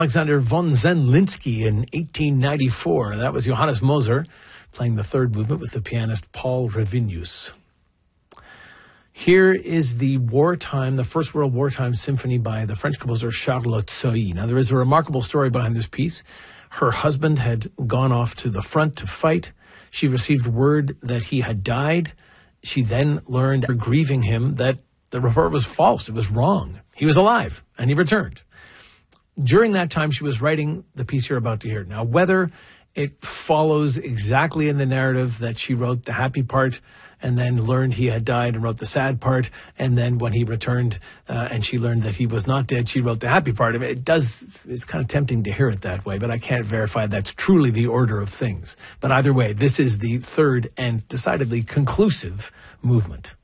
Alexander von Zemlinsky in 1894. That was Johannes Moser playing the third movement with the pianist Paul Revinius. Here is the First World Wartime Symphony by the French composer Charles Tsoi. Now, there is a remarkable story behind this piece. Her husband had gone off to the front to fight. She received word that he had died. She then learned, grieving him, that the report was false. It was wrong. He was alive, and he returned. During that time, she was writing the piece you're about to hear. Now, whether it follows exactly in the narrative that she wrote the happy part and then learned he had died and wrote the sad part, and then when he returned and she learned that he was not dead, she wrote the happy part of it. It's kind of tempting to hear it that way, but I can't verify that's truly the order of things. But either way, this is the third and decidedly conclusive movement.